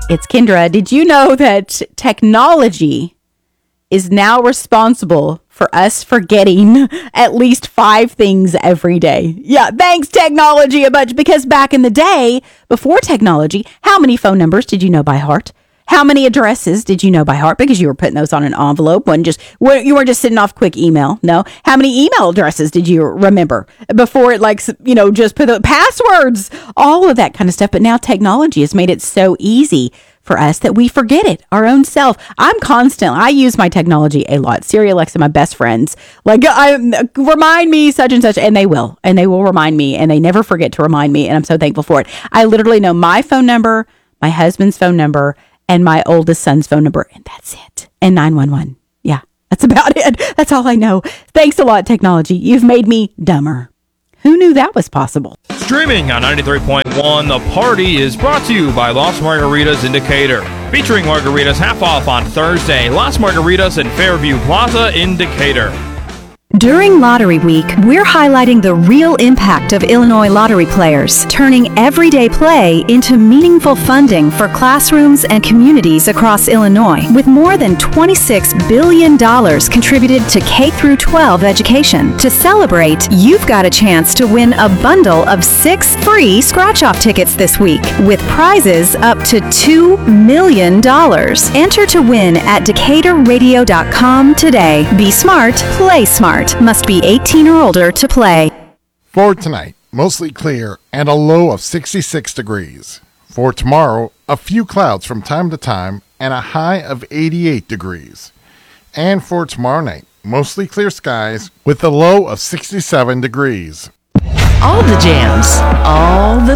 It's Kendra. Did you know that technology is now responsible for us forgetting at least 5 things every day? Yeah, thanks technology a bunch, because back in the day, before technology, how many phone numbers did you know by heart? How many addresses did you know by heart? Because you were putting those on an envelope. You weren't just sitting off quick email. No. How many email addresses did you remember before it, just put the passwords, all of that kind of stuff. But now technology has made it so easy for us that we forget it, our own self. I use my technology a lot. Siri, Alexa, my best friends, remind me such and such, and they will remind me, and they never forget to remind me. And I'm so thankful for it. I literally know my phone number, my husband's phone number, and my oldest son's phone number, and that's it. And 911. Yeah, that's about it. That's all I know. Thanks a lot, technology. You've made me dumber. Who knew that was possible? Streaming on 93.1, The Party is brought to you by Las Margaritas in Decatur. Featuring margaritas half off on Thursday. Las Margaritas in Fairview Plaza in Decatur. During Lottery Week, we're highlighting the real impact of Illinois lottery players, turning everyday play into meaningful funding for classrooms and communities across Illinois. With more than $26 billion contributed to K-12 education. To celebrate, you've got a chance to win a bundle of 6 free scratch-off tickets this week, with prizes up to $2 million. Enter to win at DecaturRadio.com today. Be smart, play smart. Must be 18 or older to play. For tonight, mostly clear and a low of 66 degrees. For tomorrow, a few clouds from time to time and a high of 88 degrees. And for tomorrow night, mostly clear skies with a low of 67 degrees. All the jams, all the